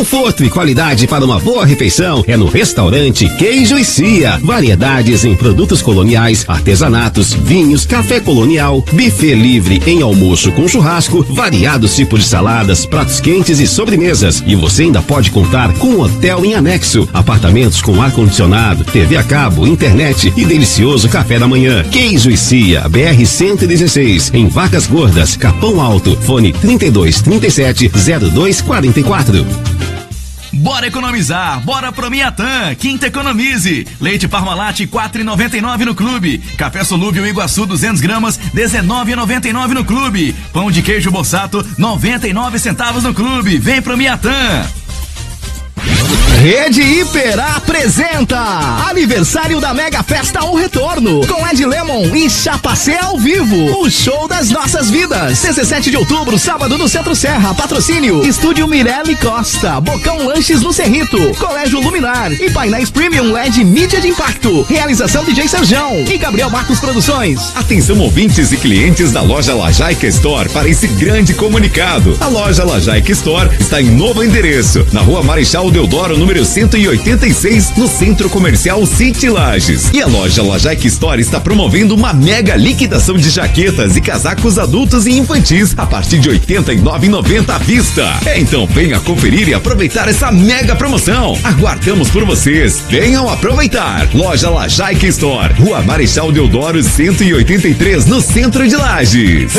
Conforto e qualidade para uma boa refeição é no restaurante Queijo e Cia. Variedades em produtos coloniais, artesanatos, vinhos, café colonial, buffet livre em almoço com churrasco, variados tipos de saladas, pratos quentes e sobremesas. E você ainda pode contar com hotel em anexo, apartamentos com ar-condicionado, TV a cabo, internet e delicioso café da manhã. Queijo e Cia, BR-116, em Vacas Gordas, Capão Alto, fone 3237-0244. Bora economizar, bora pro Miatã, Quinta Economize. Leite Parmalat 4,99 no clube. Café Solúvel Iguaçu 200 gramas 19,99 no clube. Pão de queijo Bossato 99 centavos no clube. Vem pro Miatã. Rede Hiper apresenta aniversário da Mega Festa ao Retorno, com Ed Lemon e Chapacé ao vivo, o show das nossas vidas. 17 de outubro, sábado no Centro Serra. Patrocínio Estúdio Mirelle Costa, Bocão Lanches no Cerrito, Colégio Luminar e Painéis Premium LED Mídia de Impacto. Realização DJ Serjão e Gabriel Marcos Produções. Atenção ouvintes e clientes da loja Lajaica Store para esse grande comunicado. A loja Lajaica Store está em novo endereço, na Rua Marechal Deodoro, número 186, no Centro Comercial City Lages. E a loja Lajaica Store está promovendo uma mega liquidação de jaquetas e casacos adultos e infantis a partir de R$ 89,90 à vista. Então venha conferir e aproveitar essa mega promoção. Aguardamos por vocês. Venham aproveitar. Loja Lajaica Store, Rua Marechal Deodoro 183, no centro de Lages.